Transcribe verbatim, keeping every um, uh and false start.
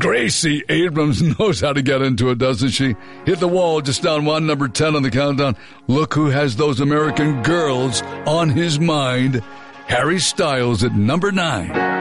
Gracie Abrams knows how to get into it, doesn't she? Hit the wall just down one, number ten on the countdown. Look who has those American girls on his mind. Harry Styles at number nine.